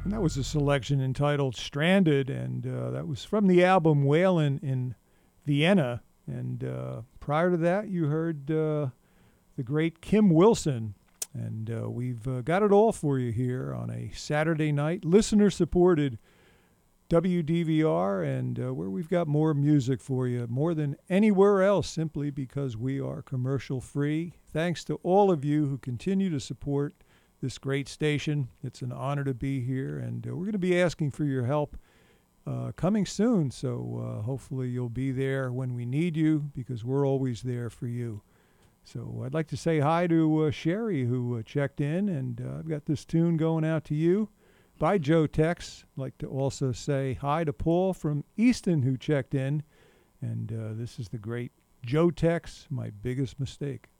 And that was a selection entitled Stranded, and that was from the album Whalin' in Vienna. And prior to that, you heard the great Kim Wilson. And we've got it all for you here on a Saturday night, listener-supported WDVR, and where we've got more music for you, more than anywhere else, simply because we are commercial-free. Thanks to all of you who continue to support this great station. It's an honor to be here, and we're going to be asking for your help coming soon, so hopefully you'll be there when we need you, because we're always there for you. So I'd like to say hi to Sherry, who checked in, and I've got this tune going out to you by Joe Tex. I'd like to also say hi to Paul from Easton, who checked in, and this is the great Joe Tex, My Biggest Mistake.